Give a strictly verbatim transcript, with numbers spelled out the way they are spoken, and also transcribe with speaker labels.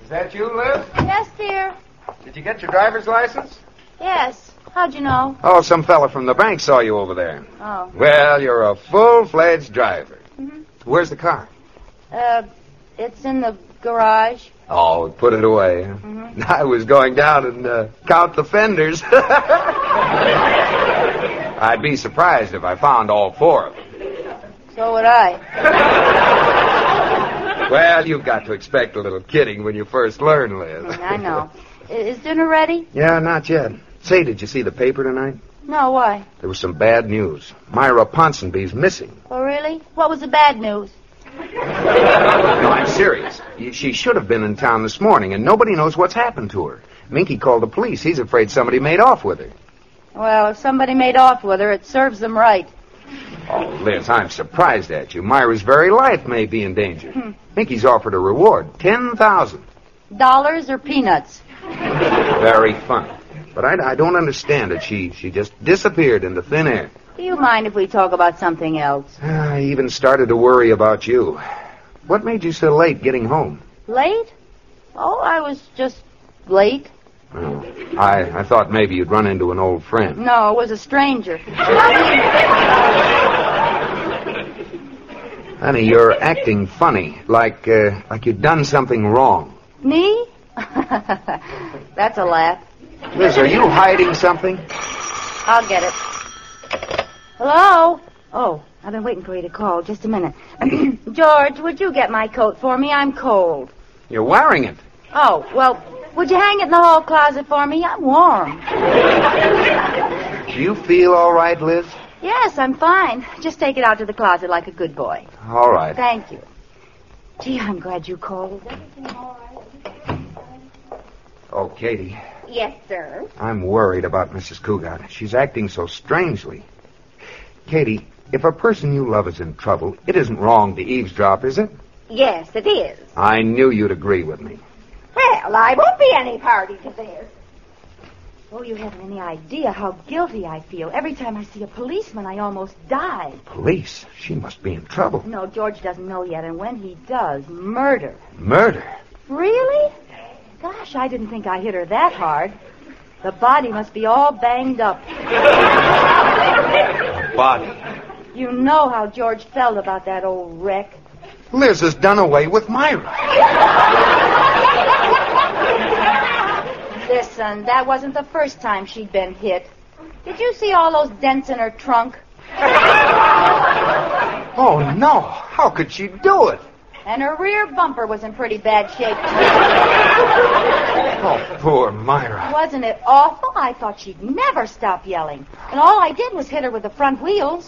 Speaker 1: Is that you, Liz?
Speaker 2: Yes, dear.
Speaker 1: Did you get your driver's license?
Speaker 2: Yes. How'd you know?
Speaker 1: Oh, some fella from the bank saw you over there.
Speaker 2: Oh.
Speaker 1: Well, you're a full-fledged driver.
Speaker 2: Mm-hmm.
Speaker 1: Where's the car?
Speaker 2: Uh, it's in the garage.
Speaker 1: Oh, put it away.
Speaker 2: Mm-hmm.
Speaker 1: I was going down and uh, count the fenders. I'd be surprised if I found all four of them.
Speaker 2: So would I.
Speaker 1: Well, you've got to expect a little kidding when you first learn, Liz.
Speaker 2: I know. Is dinner ready?
Speaker 1: Yeah, not yet. Say, did you see the paper tonight?
Speaker 2: No, why?
Speaker 1: There was some bad news. Myra Ponsonby's missing.
Speaker 2: Oh, really? What was the bad news?
Speaker 1: No, I'm serious. She should have been in town this morning, and nobody knows what's happened to her. Minky called the police. He's afraid somebody made off with her.
Speaker 2: Well, if somebody made off with her, it serves them right.
Speaker 1: Oh, Liz, I'm surprised at you. Myra's very life may be in danger.
Speaker 2: Hmm.
Speaker 1: Minky's offered a reward, ten thousand dollars.
Speaker 2: Dollars or peanuts?
Speaker 1: Very funny. But I, I don't understand it. She, she just disappeared into thin air.
Speaker 2: Do you mind if we talk about something else?
Speaker 1: I even started to worry about you. What made you so late getting home?
Speaker 2: Late? Oh, I was just late.
Speaker 1: Oh, I, I thought maybe you'd run into an old friend.
Speaker 2: No, it was a stranger.
Speaker 1: Honey, you're acting funny, like uh, like you'd done something wrong.
Speaker 2: Me? That's a laugh.
Speaker 1: Liz, are you hiding something?
Speaker 2: I'll get it. Hello? Oh, I've been waiting for you to call. Just a minute. George, would you get my coat for me? I'm cold.
Speaker 1: You're wearing it.
Speaker 2: Oh, well, would you hang it in the hall closet for me? I'm warm.
Speaker 1: Do you feel all right, Liz?
Speaker 2: Yes, I'm fine. Just take it out to the closet like a good boy.
Speaker 1: All right.
Speaker 2: Thank you. Gee, I'm glad you called. Is everything all right?
Speaker 1: Oh, Katie.
Speaker 3: Yes, sir.
Speaker 1: I'm worried about Missus Cougat. She's acting so strangely. Katie, if a person you love is in trouble, it isn't wrong to eavesdrop, is it?
Speaker 3: Yes, it is.
Speaker 1: I knew you'd agree with me.
Speaker 3: Well, I won't be any party to this.
Speaker 2: Oh, you haven't any idea how guilty I feel. Every time I see a policeman, I almost die.
Speaker 1: Police? She must be in trouble.
Speaker 2: No, George doesn't know yet, and when he does, murder.
Speaker 1: Murder?
Speaker 2: Really? Gosh, I didn't think I hit her that hard. The body must be all banged up.
Speaker 1: The body?
Speaker 2: You know how George felt about that old wreck.
Speaker 1: Liz has done away with Myra.
Speaker 2: Listen, that wasn't the first time she'd been hit. Did you see all those dents in her trunk?
Speaker 1: Oh, no. How could she do it?
Speaker 2: And her rear bumper was in pretty bad shape, too.
Speaker 1: Oh, poor Myra.
Speaker 2: Wasn't it awful? I thought she'd never stop yelling. And all I did was hit her with the front wheels.